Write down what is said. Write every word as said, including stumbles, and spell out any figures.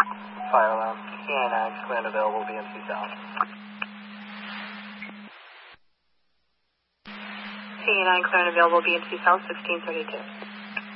Fire alarm. T A nine, clear and available, B M C South. T A nine, clear and available, B M C South, sixteen thirty-two.